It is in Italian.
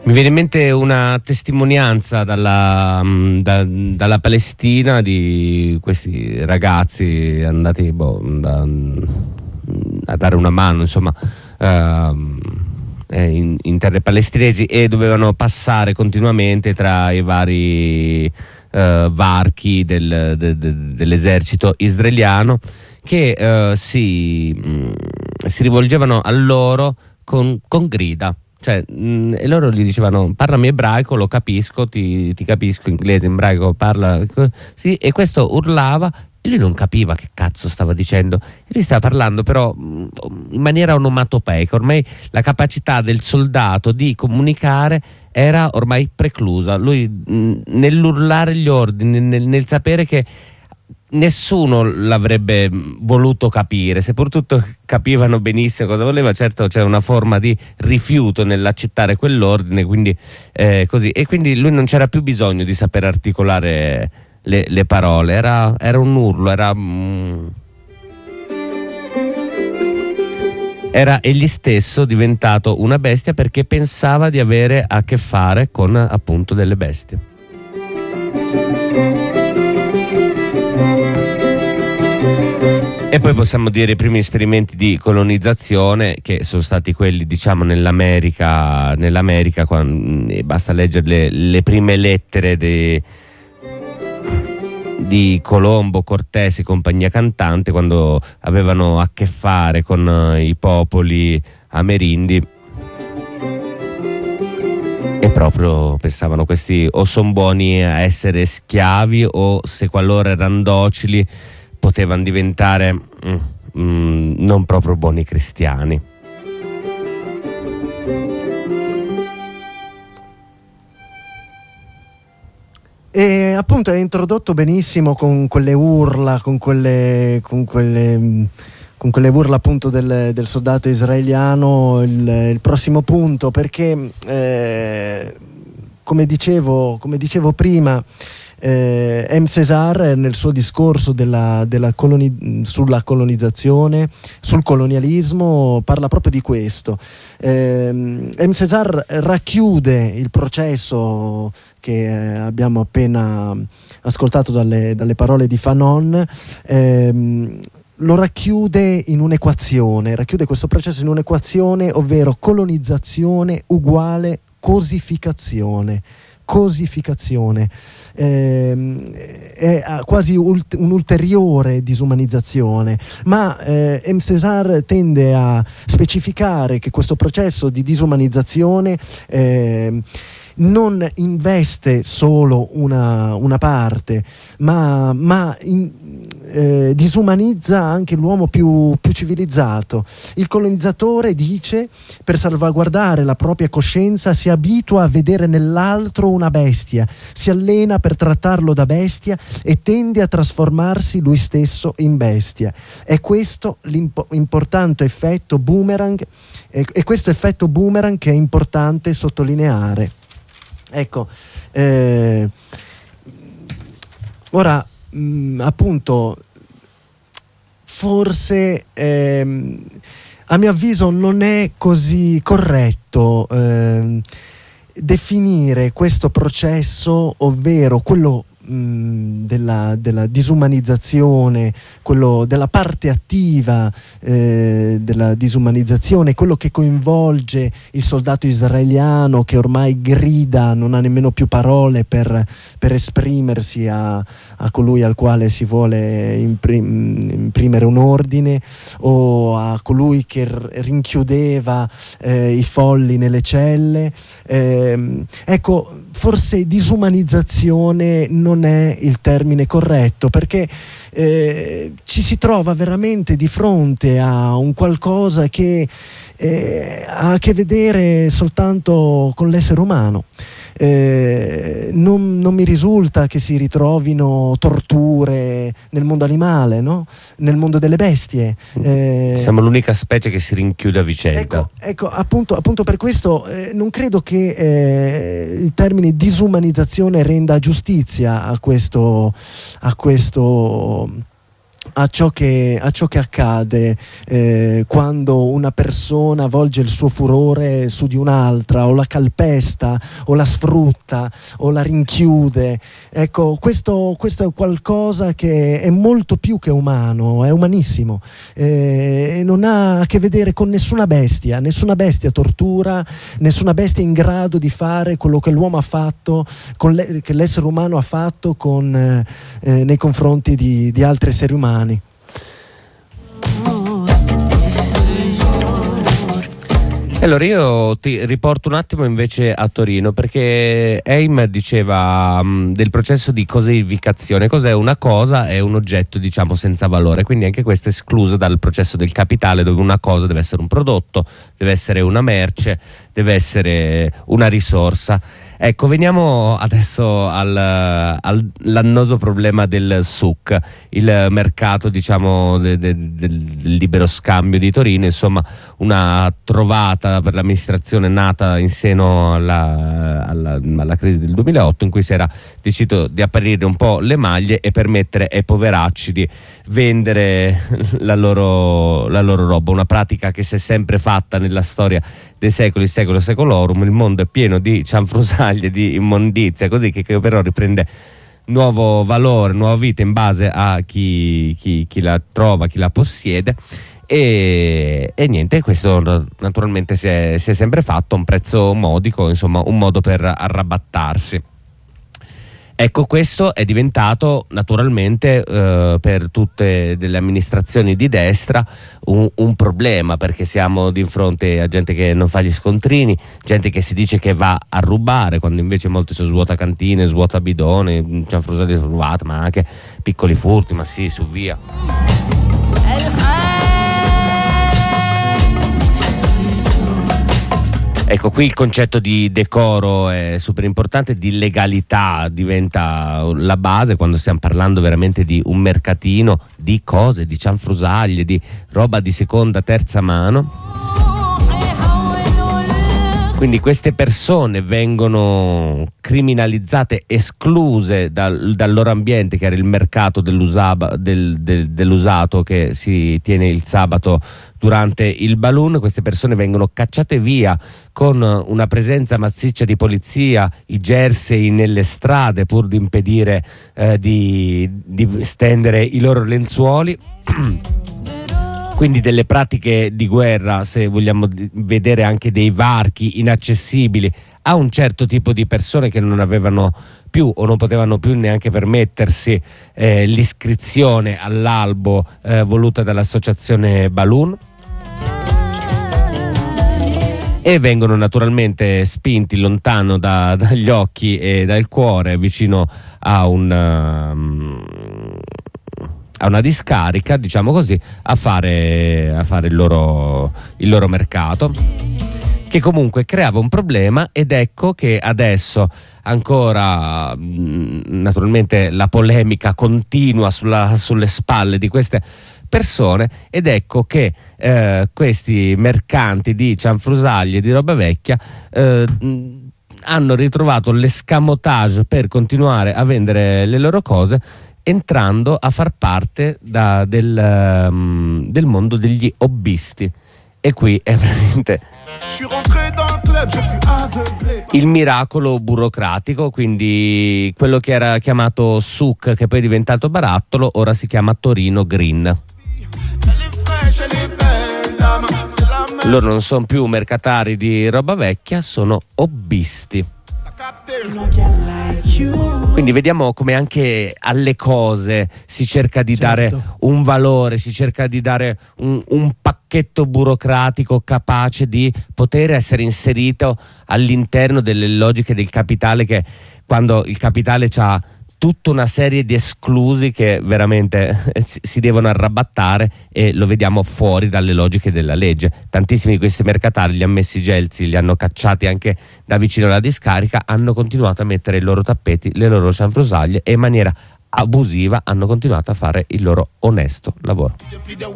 Mi viene in mente una testimonianza dalla Palestina di questi ragazzi andati a dare una mano, insomma, in terre palestinesi, e dovevano passare continuamente tra i vari varchi dell'esercito israeliano, che si rivolgevano a loro con grida. Cioè, e loro gli dicevano: parlami ebraico, lo capisco, ti capisco, inglese, ebraico, parla, sì, e questo urlava e lui non capiva che cazzo stava dicendo, e lui stava parlando però in maniera onomatopeica. Ormai la capacità del soldato di comunicare era ormai preclusa. Lui, nell'urlare gli ordini, nel sapere che nessuno l'avrebbe voluto capire, seppur tutto capivano benissimo cosa voleva, certo c'è una forma di rifiuto nell'accettare quell'ordine, quindi così, e quindi lui non c'era più bisogno di saper articolare le parole, era un urlo, era egli stesso diventato una bestia, perché pensava di avere a che fare con, appunto, delle bestie. E poi possiamo dire i primi esperimenti di colonizzazione, che sono stati quelli, diciamo, nell'America, basta leggere le prime lettere di Colombo, Cortés e compagnia cantante, quando avevano a che fare con i popoli amerindi, e proprio pensavano: questi o sono buoni a essere schiavi, o se qualora erano docili potevano diventare non proprio buoni cristiani. E appunto è introdotto benissimo con quelle urla, con quelle urla appunto del soldato israeliano, il prossimo punto, perché come dicevo prima, M. César nel suo discorso sulla colonizzazione, sul colonialismo, parla proprio di questo. M. César racchiude il processo che abbiamo appena ascoltato dalle parole di Fanon, lo racchiude in un'equazione, racchiude questo processo in un'equazione, ovvero colonizzazione uguale cosificazione. È quasi un'ulteriore disumanizzazione, ma M. César tende a specificare che questo processo di disumanizzazione non investe solo una parte, ma disumanizza anche l'uomo più civilizzato. Il colonizzatore, dice, per salvaguardare la propria coscienza si abitua a vedere nell'altro una bestia, si allena per trattarlo da bestia e tende a trasformarsi lui stesso in bestia. È questo l'importante effetto boomerang, e questo effetto boomerang che è importante sottolineare. Ecco, ora appunto forse a mio avviso non è così corretto definire questo processo, ovvero quello della disumanizzazione, quello della parte attiva della disumanizzazione, quello che coinvolge il soldato israeliano che ormai grida, non ha nemmeno più parole per esprimersi a colui al quale si vuole imprimere un ordine, o a colui che rinchiudeva i folli nelle celle. Ecco, forse disumanizzazione non è il termine corretto, perché ci si trova veramente di fronte a un qualcosa che ha a che vedere soltanto con l'essere umano. Non mi risulta che si ritrovino torture nel mondo animale, no? Nel mondo delle bestie. Siamo l'unica specie che si rinchiude a vicenda. Ecco, appunto per questo non credo che il termine disumanizzazione renda giustizia a questo a ciò che accade quando una persona volge il suo furore su di un'altra, o la calpesta, o la sfrutta, o la rinchiude. Ecco, questo è qualcosa che è molto più che umano, è umanissimo, e non ha a che vedere con nessuna bestia tortura, nessuna bestia è in grado di fare quello che l'uomo ha fatto, che l'essere umano ha fatto nei confronti di altri esseri umani. Allora io ti riporto un attimo invece a Torino, perché Eim diceva del processo di cosificazione. Cos'è una cosa? È un oggetto, diciamo, senza valore, quindi anche questo è escluso dal processo del capitale, dove una cosa deve essere un prodotto, deve essere una merce, deve essere una risorsa. Ecco, veniamo adesso all'annoso problema del SUC, il mercato, diciamo, del libero scambio di Torino. Insomma, una trovata per l'amministrazione nata in seno alla crisi del 2008, in cui si era deciso di aprire un po' le maglie e permettere ai poveracci di vendere la loro roba, una pratica che si è sempre fatta nella storia dei secoli secolorum. Il mondo è pieno di cianfrusaglie, di immondizia, così, che però riprende nuovo valore, nuova vita in base a chi la trova, chi la possiede. E niente, questo naturalmente si è sempre fatto a un prezzo modico, insomma un modo per arrabattarsi. Ecco, questo è diventato naturalmente per tutte delle amministrazioni di destra un problema, perché siamo di fronte a gente che non fa gli scontrini, gente che si dice che va a rubare, quando invece molto si svuota cantine, svuota bidoni, cianfrusaglie rubate, ma anche piccoli furti, ma sì, su via. Ecco, qui il concetto di decoro è super importante, di legalità diventa la base quando stiamo parlando veramente di un mercatino di cose, di cianfrusaglie, di roba di seconda, terza mano. Quindi queste persone vengono criminalizzate, escluse dal loro ambiente, che era il mercato dell'usato che si tiene il sabato durante il balloon. Queste persone vengono cacciate via con una presenza massiccia di polizia, i jersey nelle strade, pur di impedire di stendere i loro lenzuoli. Quindi delle pratiche di guerra, se vogliamo vedere, anche dei varchi inaccessibili a un certo tipo di persone che non avevano più o non potevano più neanche permettersi l'iscrizione all'albo voluta dall'associazione Balloon. E vengono naturalmente spinti lontano dagli occhi e dal cuore, vicino a una discarica, diciamo così, a fare il loro mercato, che comunque creava un problema. Ed ecco che adesso ancora naturalmente la polemica continua sulle spalle di queste persone, ed ecco che questi mercanti di cianfrusaglie, di roba vecchia, hanno ritrovato l'escamotage per continuare a vendere le loro cose, entrando a far parte del mondo degli hobbisti. E qui è veramente il miracolo burocratico. Quindi quello che era chiamato SUC, che poi è diventato barattolo, ora si chiama Torino Green. Loro non sono più mercatari di roba vecchia, sono hobbisti. Quindi vediamo come anche alle cose si cerca di dare un valore, si cerca di dare un pacchetto burocratico capace di poter essere inserito all'interno delle logiche del capitale, che quando il capitale c'ha tutta una serie di esclusi che veramente si devono arrabattare, e lo vediamo fuori dalle logiche della legge. Tantissimi di questi mercatari li ha messi gelsi, li hanno cacciati anche da vicino alla discarica, hanno continuato a mettere i loro tappeti, le loro cianfrusaglie, e in maniera abusiva hanno continuato a fare il loro onesto lavoro.